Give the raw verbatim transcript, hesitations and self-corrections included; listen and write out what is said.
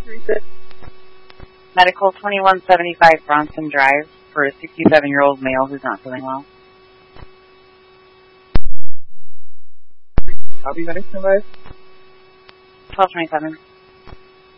Medical twenty-one seventy-five Bronson Drive for a sixty-seven-year-old male who's not feeling well. Copy, medical advice. twelve twenty-seven.